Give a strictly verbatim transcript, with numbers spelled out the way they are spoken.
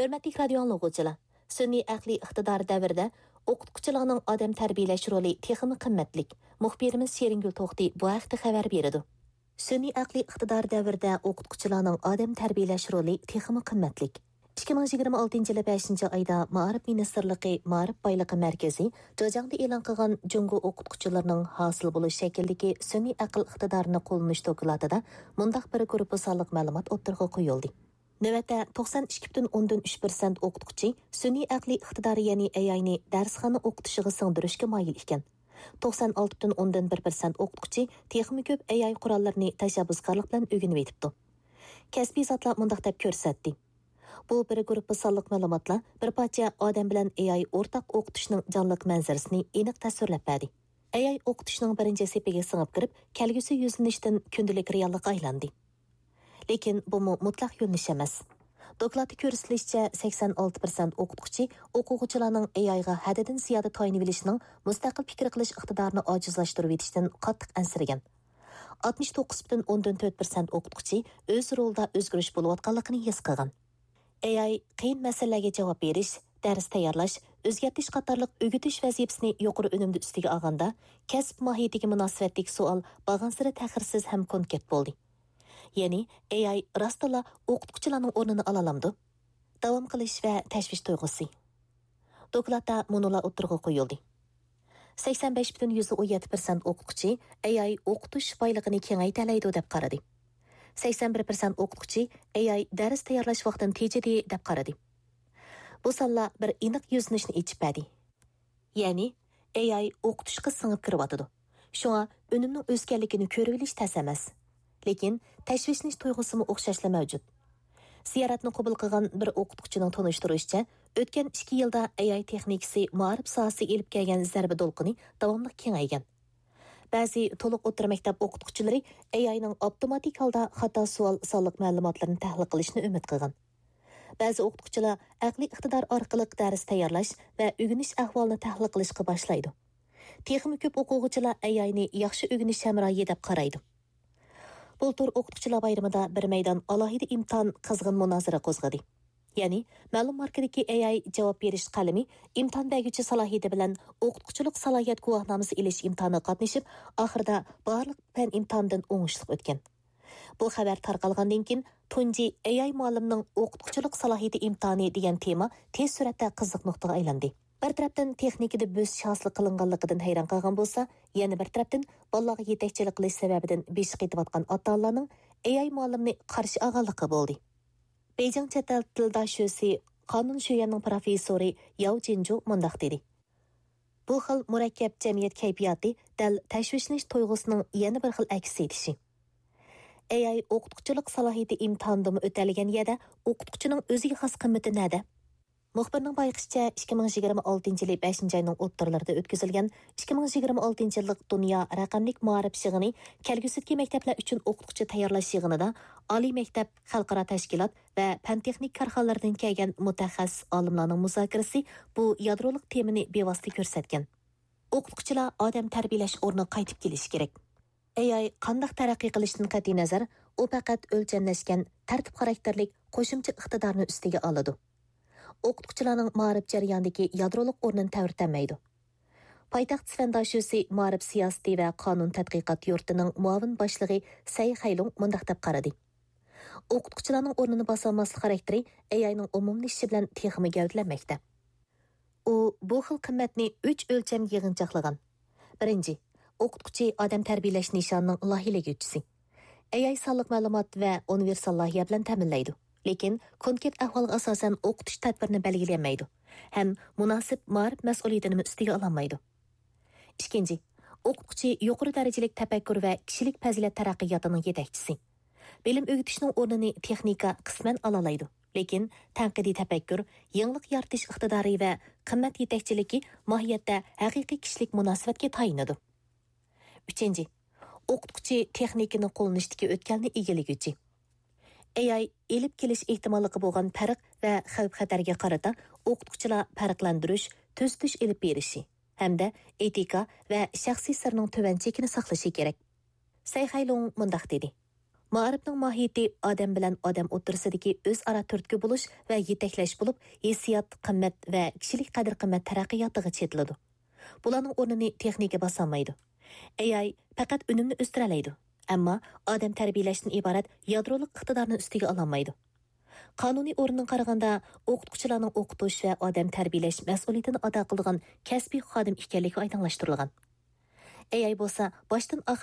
Hörmətli radio anlıqçılar, sünni aqli iqtidar davrida o'qituvchilarning odam tarbiyalash roli texmi qimmatlik. Muxbirimiz Sheringul To'xti bu haqda xabar berdi. Sünni aqli iqtidar davrida o'qituvchilarning odam tarbiyalash roli texmi qimmatlik. ikki ming yigirma oltinchi yil beshinchi oyda Ma'arif Ministrligi Ma'arif boyligi markazi Jojangda e'lon qilgan Jungo o'qituvchilarining hosil bo'lish shaklidagi sun'iy aql iqtidorini qo'llanish dokladida mundaq bir guruh sonliq ma'lumot o'ttirg'a qo'yildi. Navbatda to'qson ikki butun o'ndan uch foiz o'qituvchi sun'iy aqli iqtidori ya'ni A I ni darsxona o'qitishiga singdirishga moyil ekan. to'qson olti butun o'ndan bir foiz o'qituvchi texnik ko'p A I qurollarini tashabbuskorlik bilan o'rganib yetibdi. Kasbiy zotlar mundaq deb ko'rsatdi. Bu bir guruh sonliq ma'lumotlar bir parcha odam bilan A I o'rtaq o'qitishning jonliq manzarasini aniq tasvirlab berdi. A I o'qitishning birinchi sepiga singib kirib, kelgusi yuzlanishdan kundalik reallikka aylandi. Lekin bu mutlaq yo'lnish emas. Dokladda ko'rsatilishicha sakson olti foiz o'qituvchi o'quvchilarning A I ga haddidan ziyoda tayinib olishning mustaqil fikr qilish iqtidorini ojizlashtirib etishdan qattiq ansiragan. oltmish to'qqiz butun o'ndan to'rt foiz o'qituvchi o'z rolida o'zgarish bo'layotganligini his qilgan. A I qiyin masalalarga javob berish, dars tayyorlash, o'zgartirish qatorliq o'g'itish vazifasini yuqori unumda ustiga olganda, kasb mohiyatiga munosabatlik savol bag'ansira ta'xirsiz ham konkret bo'ldi. Ya'ni A I rostla o'qituvchilarning o'rnini ola olamdi. Davom qilish va tashvish tuyg'usi. Dokladda monolar o'tirg'a qo'yildi. sakson besh butun o'n yetti foiz o'qituvchi A I o'qitish boyligini kengaytiradi deb qaradi. sakson bir foiz o'qituvchi A I dars tayyorlash vaqtini tejidi deb qaradi. Bu sonlar bir aniq yuznishni ichib berdi. Ya'ni A I o'qitishga singib kiryotidi. Shunga unumning o'sganligini ko'rib olish tas emas. Lekin tashvishlanish tuyg'usimi o'xshashla mavjud. Ziyoratni qabul qilgan bir o'qituvchining tanishtirishicha, o'tgan ikki yilda A I texnikasi ma'rif sohasiga elib kelgan zarba to'lqini davomli kengaygan. Ba'zi to'liq o'rta maktab o'qituvchilari A I ning avtomatik holda xato savol sonliq ma'lumotlarni tahlil qilishni umid qilgan. Ba'zi o'qituvchilar aqliy iqtidor orqali dars tayyorlash va o'rganish ahvolini tahlil qilishga boshlaydi. Texnik ko'p o'quvchilar A I ni yaxshi o'rganish hamrohi deb qaraydi. Bultur o'qituvchilar bayramida bir maydon alohida imtihon qizg'in munozara qo'zg'adi. Ya'ni ma'lum markadagi A I javob berish qalami imtihon beruvchi salohiyati bilan o'qituvchilik salohiyat guvohnomasi ilish imtihoniga qatnashib, oxirida barliq fan imtihonidan o'ngishli o'tgan. Bu xabar tarqalgandan keyin tunji A I muallimning o'qituvchilik salohiyati imtihoni degan tema tez suratda qiziq nuqtaga aylandi. Bir tarafdan texnikada bo'sish hosil qilinganligidan hayron qolgan bo'lsa, yana bir tarafdan bolalarga yetakchilik qilish sababidan beshi qaytayotgan ota-onalarning A I muallimni qarshi olganligi bo'ldi. Beijing chet el tildoshi qonun shuyanning professori Yao Jinju mundaq dedi. Bu xil murakkab jamiyat kayfiyati dal tashvishlanish tuyg'usining yana bir xil aks etishi. A I o'qituvchilik salohiyati imtihondan o'talgan yerda o'qituvchining o'ziga xos qimmati nada? Muxbirning bayqishicha ikki ming yigirma oltinchi yil beshinchi oyning o'ttirlarida o'tkazilgan ikki ming yigirma oltinchi yillik dunyo raqamlik ma'rif yig'ini kelgusidagi maktablar uchun o'qituvchi tayyorlash yig'inida oliy maktab, xalqaro tashkilot va fan texnik korxonalardan kelgan mutaxassis olimlarning muzokarasi bu yadrolik temani bevosita ko'rsatgan. O'qituvchilar odam tarbiyalash o'rniga qaytib kelish kerak. A I qanday taraqqiy qilishdan qat'iy nazar, u faqat o'lchamlashgan tartib xarakterlik qo'shimcha iqtidorni ustiga oladi. O'qituvchilarning ma'rif jarayonidagi yadrolik o'rnini ta'virtanmaydi. Poytaxt fandoshisi ma'rif siyosati va qonun tadqiqot yurtining muavin boshlig'i Say Xaylung mundaq deb qaradi. O'qituvchilarning o'rnini bosolmaslik xarakteri A I ning umumlashishi bilan texmi gavdalanmoqda. U bu xil qimmatni uch o'lcham yig'inchoqlagan. Birinchi, o'qituvchi odam tarbiyalash nishonining loyihalaguvchisi. A I sonliq ma'lumot va universal loyiha bilan ta'minlaydi. Lekin konkret ahvolga asosan o'qitish tadbirini belgilamaydi. Ham munosib ma'rif mas'uliyatini ustiga ololmaydi. Ikkinchi, o'qituvchi yuqori darajalik tafakkur va kishilik fazilat taraqqiyotining yetakchisi. Bilim o'rgatishning o'rnini texnika qisman olalaydi. Lekin tanqidiy tafakkur, yangilik yaratish iqtidori va qimmat yetakchiligi mohiyatda haqiqiy kishilik munosabatga tayinadi. Uchinchi, o'qituvchi texnikani qo'llanishdagi o'tkalni egalaguvchi. A I elib kelish ehtimolliga bo'lgan farq va xavf-xatarga qarata o'qituvchilar farqlantirish, tuzitish elib berishi hamda etika va shaxsiy sirning tuvan chekini saqlashi kerak. Say Xaylung mundaq dedi. Ma'rifning mohiyati odam bilan odam o'rtasidagi o'zaro turtki bo'lish va yetaklash bo'lib, hissiyot, qimmat va kishilik qadr-qimmat taraqqiyotiga chetiladi. Bularning o'rnini texnika bosolmaydi. A I faqat unumni o'stira oladi, ammo odam tarbiyalashdan iborat yadrolik iqtidorni ustiga ololmaydi. Qonuniy o'rindan qaraganda, o'qituvchilarning o'qitish va odam tarbiyalash mas'uliyatini ado qilgan kasbiy xodim ekanligi oydinlashtirilgan. A I bo'lsa boshdan